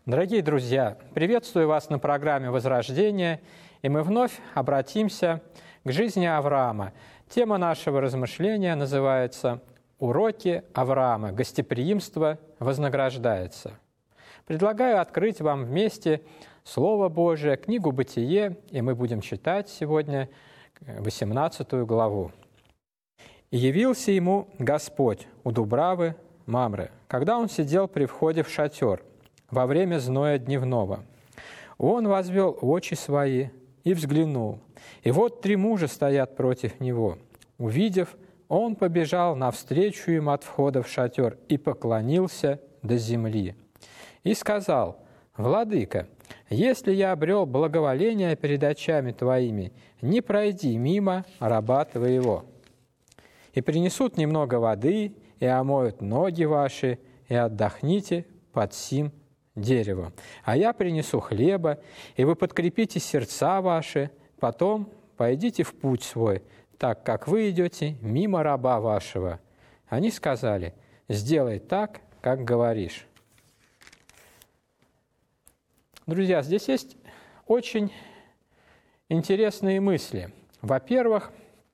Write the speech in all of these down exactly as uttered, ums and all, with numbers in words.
Дорогие друзья, приветствую вас на программе «Возрождение», и мы вновь обратимся к жизни Авраама. Тема нашего размышления называется «Уроки Авраама. Гостеприимство вознаграждается». Предлагаю открыть вам вместе Слово Божие, книгу «Бытие», и мы будем читать сегодня восемнадцатую главу. «И явился ему Господь у Дубравы Мамры, когда он сидел при входе в шатер, во время зноя дневного. Он возвел очи свои и взглянул, и вот три мужа стоят против него. Увидев, он побежал навстречу им от входа в шатер и поклонился до земли. И сказал: «Владыка, если я обрел благоволение перед очами твоими, не пройди мимо раба твоего. И принесут немного воды, и омоют ноги ваши, и отдохните под сим дерево. А я принесу хлеба, и вы подкрепите сердца ваши, потом пойдите в путь свой, так как вы идете мимо раба вашего». Они сказали: «Сделай так, как говоришь». Друзья, здесь есть очень интересные мысли. Во-первых,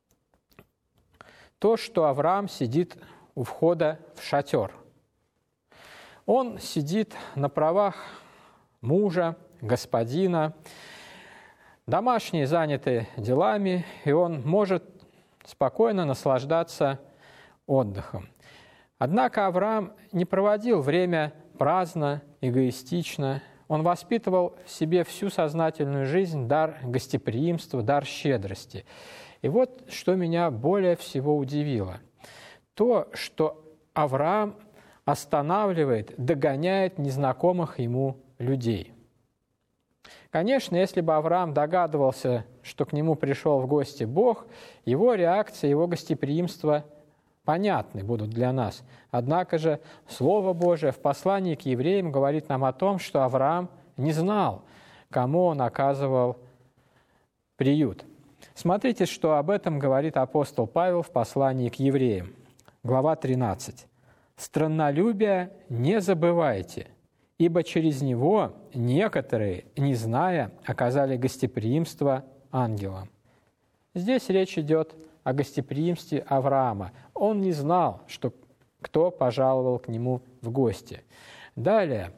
то, что Авраам сидит у входа в шатер. Он сидит на правах мужа, господина, домашние заняты делами, и он может спокойно наслаждаться отдыхом. Однако Авраам не проводил время праздно, эгоистично. Он воспитывал в себе всю сознательную жизнь дар гостеприимства, дар щедрости. И вот что меня более всего удивило. То, что Авраам останавливает, догоняет незнакомых ему людей. Конечно, если бы Авраам догадывался, что к нему пришел в гости Бог, его реакция, его гостеприимство понятны будут для нас. Однако же Слово Божие в послании к евреям говорит нам о том, что Авраам не знал, кому он оказывал приют. Смотрите, что об этом говорит апостол Павел в послании к евреям. Глава тринадцать. «Страннолюбие не забывайте, ибо через него некоторые, не зная, оказали гостеприимство ангелам». Здесь речь идет о гостеприимстве Авраама. Он не знал, что кто пожаловал к нему в гости. Далее,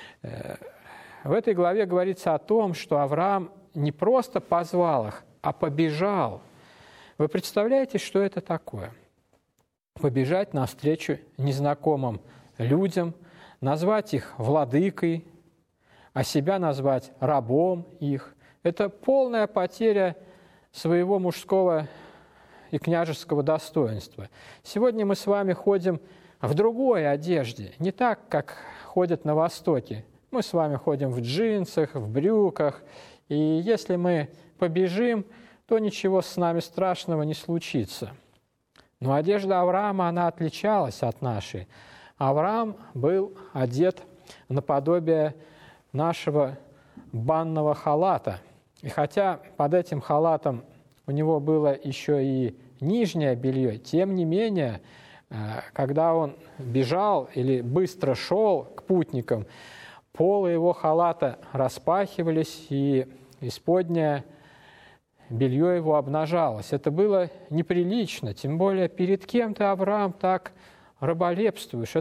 в этой главе говорится о том, что Авраам не просто позвал их, а побежал. Вы представляете, что это такое? Побежать навстречу незнакомым людям, назвать их владыкой, а себя назвать рабом их. Это полная потеря своего мужского и княжеского достоинства. Сегодня мы с вами ходим в другой одежде, не так, как ходят на Востоке. Мы с вами ходим в джинсах, в брюках, и если мы побежим, то ничего с нами страшного не случится. Но одежда Авраама, она отличалась от нашей. Авраам был одет наподобие нашего банного халата. И хотя под этим халатом у него было еще и нижнее белье, тем не менее, когда он бежал или быстро шел к путникам, полы его халата распахивались, и исподнее белье его обнажалось. Это было неприлично, тем более перед кем ты, Авраам, так раболепствуешь.